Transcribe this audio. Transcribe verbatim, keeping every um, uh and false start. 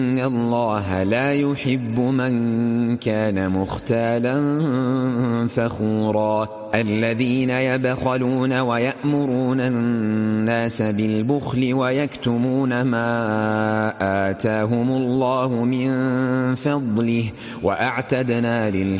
إن الله لا يحب من كان مختالا فخورا الذين يبخلون ويأمرون الناس بالبخل ويكتمون ما آتاهم الله من فضله وأعتدنا للكافرين